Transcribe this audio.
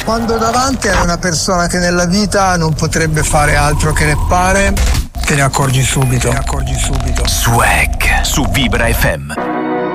Quando davanti hai una persona che nella vita non potrebbe fare altro che reppare, te ne accorgi subito. Swag su Vibra FM.